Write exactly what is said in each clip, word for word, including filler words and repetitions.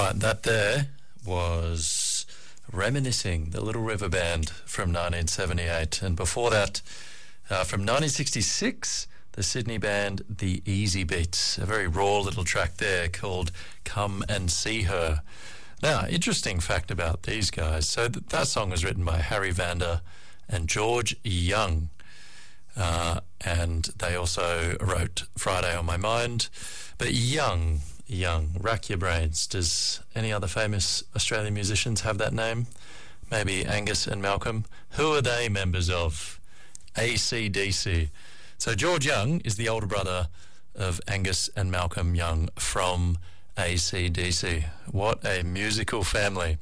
right, that there was Reminiscing, the Little River Band from nineteen seventy-eight. And before that, uh, from nineteen sixty-six, the Sydney band The Easy Beats, a very raw little track there called Come and See Her. Now, interesting fact about these guys. So th- that song was written by Harry Vanda and George Young. Uh, and they also wrote Friday on My Mind. But Young, Young, rack your brains. Does any other famous Australian musicians have that name? Maybe Angus and Malcolm. Who are they members of? A C D C. So George Young is the older brother of Angus and Malcolm Young from A C D C. What a musical family.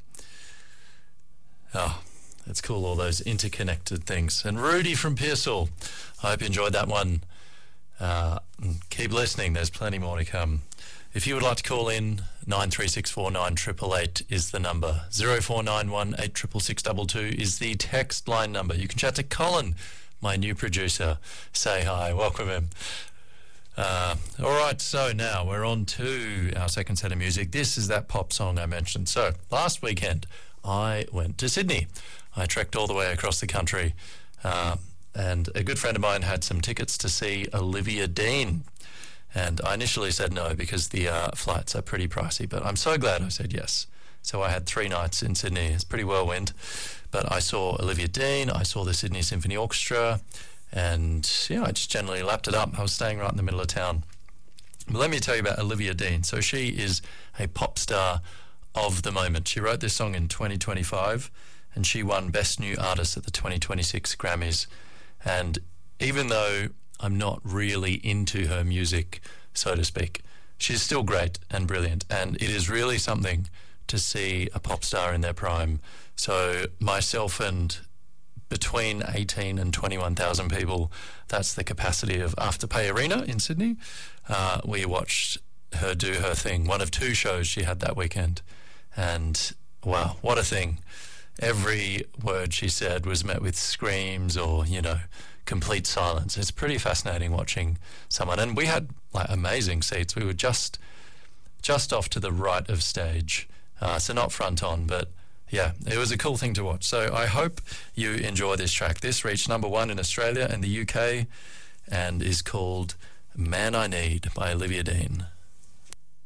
Oh, it's cool, all those interconnected things. And Rudy from Pearsall, I hope you enjoyed that one. Uh, keep listening, there's plenty more to come. If you would like to call in, nine three six four nine eight eight eight is the number. zero four nine one eight six six six two two is the text line number. You can chat to Colin, my new producer. Say hi, welcome him. Uh, all right, so now we're on to our second set of music. This is that pop song I mentioned. So last weekend, I went to Sydney. I trekked all the way across the country, uh, and a good friend of mine had some tickets to see Olivia Dean. And I initially said no because the uh, flights are pretty pricey, but I'm so glad I said yes. So I had three nights in Sydney. It's pretty whirlwind. But I saw Olivia Dean, I saw the Sydney Symphony Orchestra, and yeah, I just generally lapped it up. I was staying right in the middle of town. But let me tell you about Olivia Dean. So she is a pop star of the moment. She wrote this song in twenty twenty-five, and she won Best New Artist at the twenty twenty-six Grammys. And even though I'm not really into her music, so to speak, she's still great and brilliant, and it is really something to see a pop star in their prime. So myself and between eighteen and twenty-one thousand people, that's the capacity of Afterpay Arena in Sydney. Uh, we watched her do her thing, one of two shows she had that weekend, and wow, what a thing. Every word she said was met with screams or, you know, complete silence. It's pretty fascinating watching someone. And we had like amazing seats. We were just just off to the right of stage. Uh, so not front on, but yeah, it was a cool thing to watch. So I hope you enjoy this track. This reached number one in Australia and the U K and is called Man I Need by Olivia Dean.